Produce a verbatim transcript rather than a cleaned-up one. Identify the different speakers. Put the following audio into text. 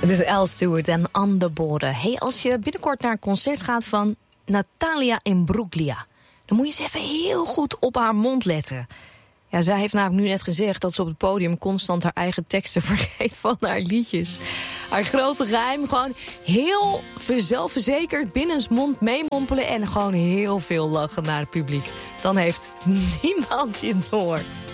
Speaker 1: Het is Al Stewart en On The Border. Hey, als je binnenkort naar een concert gaat van Natalia Imbruglia, dan moet je eens even heel goed op haar mond letten. Ja, zij heeft namelijk nu net gezegd dat ze op het podium constant haar eigen teksten vergeet van haar liedjes. Haar grote geheim, gewoon heel zelfverzekerd binnensmond meemompelen en gewoon heel veel lachen naar het publiek. Dan heeft niemand je door.